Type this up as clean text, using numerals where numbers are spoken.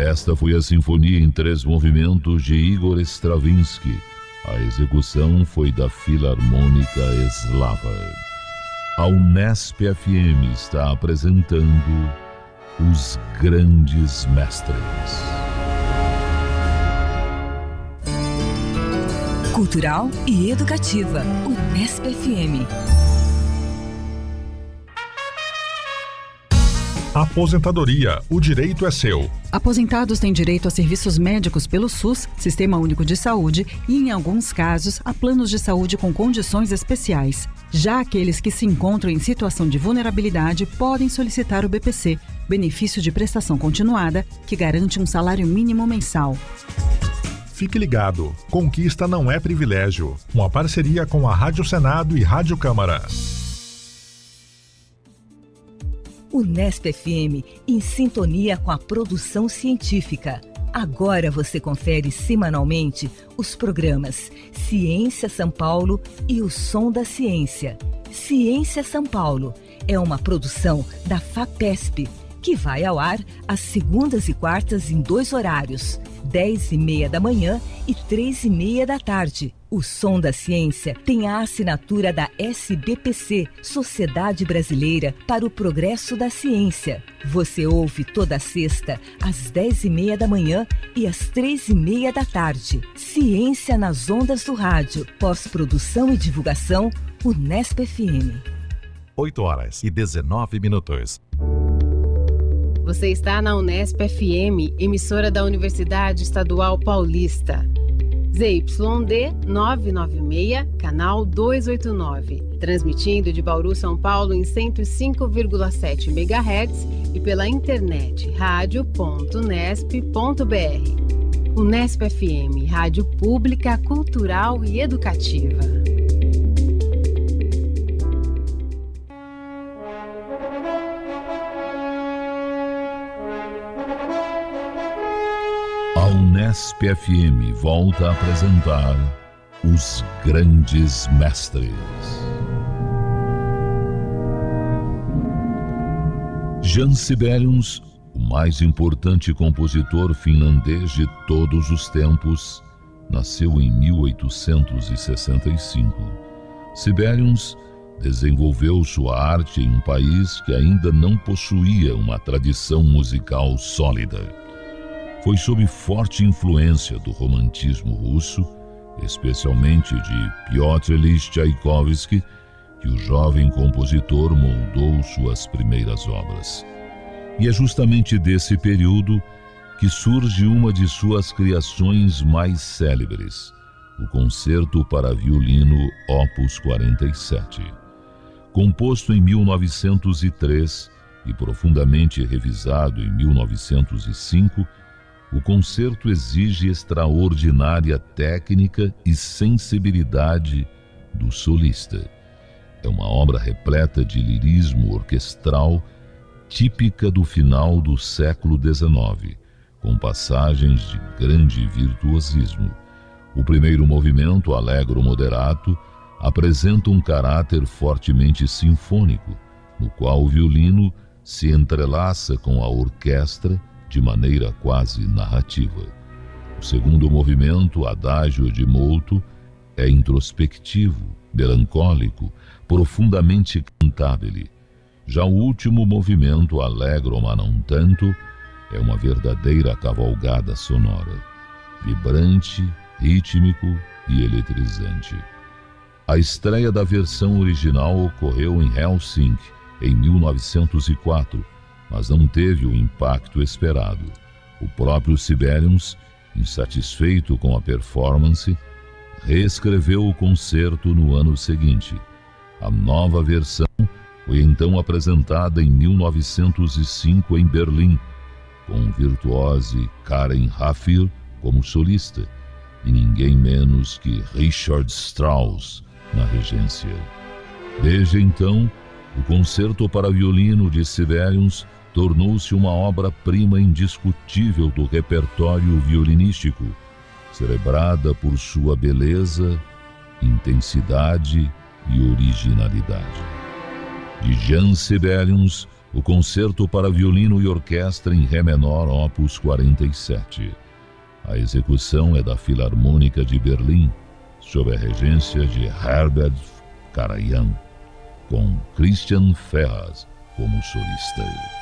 Esta foi a Sinfonia em 3 movimentos de Igor Stravinsky. A execução foi da Filarmônica Eslava. A Unesp FM está apresentando Os Grandes Mestres. Cultural e educativa. Unesp FM. Aposentadoria. O direito é seu. Aposentados têm direito a serviços médicos pelo SUS, Sistema Único de Saúde, e, em alguns casos, a planos de saúde com condições especiais. Já aqueles que se encontram em situação de vulnerabilidade podem solicitar o BPC, benefício de prestação continuada, que garante um salário mínimo mensal. Fique ligado. Conquista não é privilégio. Uma parceria com a Rádio Senado e Rádio Câmara. Unesp FM, em sintonia com a produção científica. Agora você confere semanalmente os programas Ciência São Paulo e O Som da Ciência. Ciência São Paulo é uma produção da FAPESP, que vai ao ar às segundas e quartas em 2 horários, 10h30 da manhã e 3h30 da tarde. O Som da Ciência tem a assinatura da SBPC, Sociedade Brasileira para o Progresso da Ciência. Você ouve toda sexta, às 10h30 da manhã e às 3h30 da tarde. Ciência nas ondas do rádio. Pós-produção e divulgação, Unesp FM. 8h19. Você está na Unesp FM, emissora da Universidade Estadual Paulista. ZYD 996, canal 289. Transmitindo de Bauru, São Paulo, em 105,7 MHz e pela internet radio.unesp.br. Unesp FM, rádio pública, cultural e educativa. A Unesp FM volta a apresentar Os Grandes Mestres. Jan Sibelius, o mais importante compositor finlandês de todos os tempos, nasceu em 1865. Sibelius desenvolveu sua arte em um país que ainda não possuía uma tradição musical sólida. Foi sob forte influência do romantismo russo, especialmente de Piotr Ilyich Tchaikovsky, que o jovem compositor moldou suas primeiras obras. E é justamente desse período que surge uma de suas criações mais célebres, o Concerto para Violino Opus 47. Composto em 1903 e profundamente revisado em 1905, o concerto exige extraordinária técnica e sensibilidade do solista. É uma obra repleta de lirismo orquestral típica do final do século XIX, com passagens de grande virtuosismo. O primeiro movimento, Allegro moderato, apresenta um caráter fortemente sinfônico, no qual o violino se entrelaça com a orquestra de maneira quase narrativa. O segundo movimento, Adagio di Molto, é introspectivo, melancólico, profundamente cantabile. Já o último movimento, Allegro ma non tanto, é uma verdadeira cavalgada sonora, vibrante, rítmico e eletrizante. A estreia da versão original ocorreu em Helsinki, em 1904, mas não teve o impacto esperado. O próprio Sibelius, insatisfeito com a performance, reescreveu o concerto no ano seguinte. A nova versão foi então apresentada em 1905 em Berlim, com o virtuose Karen Hafir como solista, e ninguém menos que Richard Strauss na regência. Desde então, o Concerto para Violino de Sibelius tornou-se uma obra-prima indiscutível do repertório violinístico, celebrada por sua beleza, intensidade e originalidade. De Jan Sibelius, o Concerto para Violino e Orquestra em Ré menor, opus 47. A execução é da Filarmônica de Berlim, sob a regência de Herbert Karajan, com Christian Ferraz como solista.